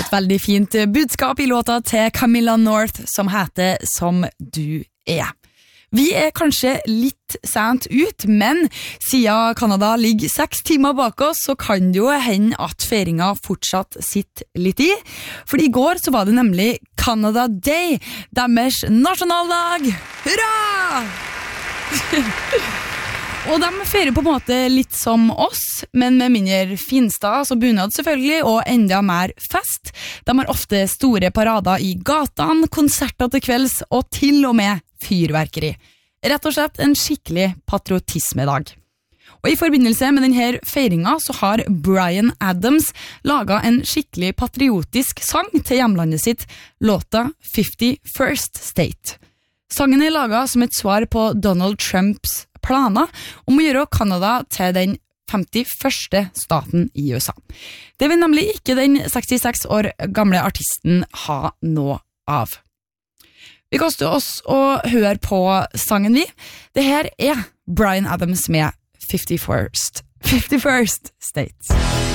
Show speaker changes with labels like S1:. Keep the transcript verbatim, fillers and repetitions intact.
S1: et veldig fint budskap i låta til Camilla North som heter Som du er. Vi er kanskje litt sent ut, men siden Canada ligger seks timer bak oss, så kan det jo hende at feiringen fortsatt sitter litt i. For i går så var det nemlig Canada Day, deres nasjonaldag. Hurra! Og de feirer på en måte litt som oss, men med mindre finstad, så bunad selvfølgelig, og enda mer fest. De har ofte store parader i gatene, konserter til kvelds, og til og med fyrverkeri. Rett og slett en skikkelig patriotismedag. Og i forbindelse med denne feiringen så har Bryan Adams laget en skikkelig patriotisk sang til hjemlandet sitt, låta fifty-first State. Sangen er laget som et svar på Donald Trumps planer om å gjøre Canada til den femtiførste staten i U S A. Det vil nemlig ikke den sekstiseks år gamle artisten ha noe av. Vi kaster oss og hører på sangen vi. Det her er Bryan Adams med fifty-first, fifty-first State.